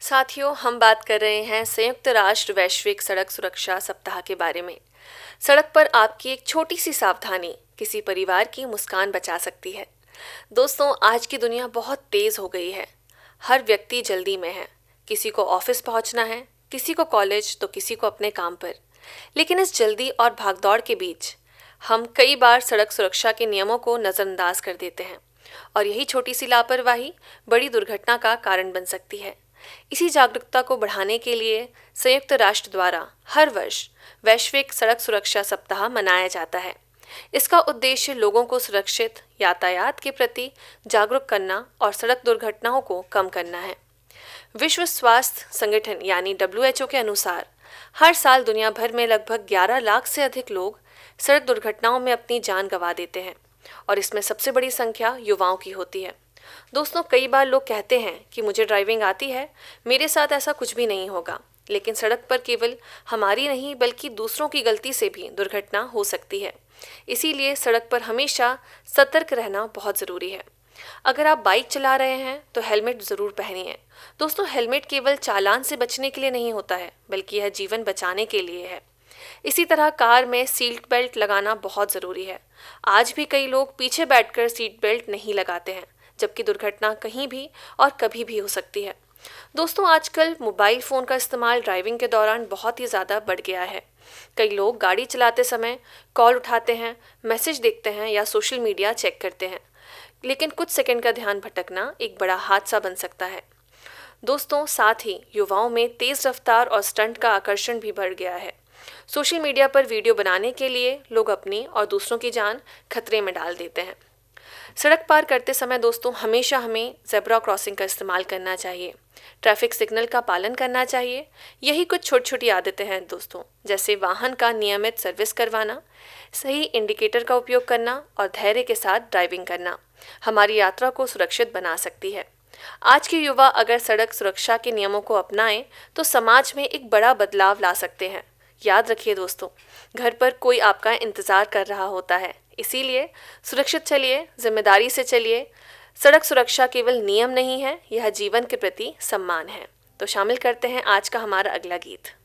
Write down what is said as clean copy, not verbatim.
साथियों, हम बात कर रहे हैं संयुक्त राष्ट्र वैश्विक सड़क सुरक्षा सप्ताह के बारे में। सड़क पर आपकी एक छोटी सी सावधानी किसी परिवार की मुस्कान बचा सकती है। दोस्तों, आज की दुनिया बहुत तेज हो गई है। हर व्यक्ति जल्दी में है। किसी को ऑफिस पहुंचना है, किसी को कॉलेज, तो किसी को अपने काम पर। लेकिन इस जल्दी और भागदौड़ के बीच हम कई बार सड़क सुरक्षा के नियमों को नज़रअंदाज कर देते हैं और यही छोटी सी लापरवाही बड़ी दुर्घटना का कारण बन सकती है। इसी जागरूकता को बढ़ाने के लिए संयुक्त राष्ट्र द्वारा हर वर्ष वैश्विक सड़क सुरक्षा सप्ताह मनाया जाता है। इसका उद्देश्य लोगों को सुरक्षित यातायात के प्रति जागरूक करना और सड़क दुर्घटनाओं को कम करना है। विश्व स्वास्थ्य संगठन यानी WHO के अनुसार हर साल दुनिया भर में लगभग 11 लाख से अधिक लोग सड़क दुर्घटनाओं में अपनी जान गंवा देते हैं और इसमें सबसे बड़ी संख्या युवाओं की होती है। दोस्तों, कई बार लोग कहते हैं कि मुझे ड्राइविंग आती है, मेरे साथ ऐसा कुछ भी नहीं होगा। लेकिन सड़क पर केवल हमारी नहीं बल्कि दूसरों की गलती से भी दुर्घटना हो सकती है। इसीलिए सड़क पर हमेशा सतर्क रहना बहुत ज़रूरी है। अगर आप बाइक चला रहे हैं तो हेलमेट ज़रूर पहनिए। दोस्तों, हेलमेट केवल चालान से बचने के लिए नहीं होता है, बल्कि यह जीवन बचाने के लिए है। इसी तरह कार में सीट बेल्ट लगाना बहुत ज़रूरी है। आज भी कई लोग पीछे बैठकर सीट बेल्ट नहीं लगाते हैं, जबकि दुर्घटना कहीं भी और कभी भी हो सकती है। दोस्तों, आजकल मोबाइल फ़ोन का इस्तेमाल ड्राइविंग के दौरान बहुत ही ज़्यादा बढ़ गया है। कई लोग गाड़ी चलाते समय कॉल उठाते हैं, मैसेज देखते हैं या सोशल मीडिया चेक करते हैं, लेकिन कुछ सेकंड का ध्यान भटकना एक बड़ा हादसा बन सकता है। दोस्तों, साथ ही युवाओं में तेज़ रफ्तार और स्टंट का आकर्षण भी बढ़ गया है। सोशल मीडिया पर वीडियो बनाने के लिए लोग अपनी और दूसरों की जान खतरे में डाल देते हैं। सड़क पार करते समय दोस्तों, हमेशा हमें ज़ेब्रा क्रॉसिंग का इस्तेमाल करना चाहिए, ट्रैफिक सिग्नल का पालन करना चाहिए। यही कुछ छोटी छोटी आदतें हैं दोस्तों, जैसे वाहन का नियमित सर्विस करवाना, सही इंडिकेटर का उपयोग करना और धैर्य के साथ ड्राइविंग करना हमारी यात्रा को सुरक्षित बना सकती है। आज के युवा अगर सड़क सुरक्षा के नियमों को अपनाएं तो समाज में एक बड़ा बदलाव ला सकते हैं। याद रखिए दोस्तों, घर पर कोई आपका इंतज़ार कर रहा होता है, इसीलिए सुरक्षित चलिए, जिम्मेदारी से चलिए। सड़क सुरक्षा केवल नियम नहीं है, यह जीवन के प्रति सम्मान है। तो शामिल करते हैं आज का हमारा अगला गीत।